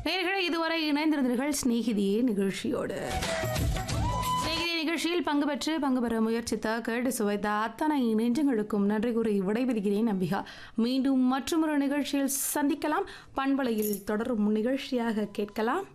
நேயர்களே இதுவரை இணைந்திருந்தீர்கள் சிநேகிதியே நிகழ்ச்சியோடு. சிநேகிதி நிகழ்ச்சியில் பங்கு பெற முயற்சித்த கேட்டு சுவைத்த அத்தனை நெஞ்சங்களுக்கும் நன்றி கூறி விடைபெறுகிறேன் அம்பிகா. மீண்டும் மற்றொரு நிகழ்ச்சியில் சந்திக்கலாம். பண்பலையில் தொடரும் நிகழ்ச்சியாக கேட்கலாம்.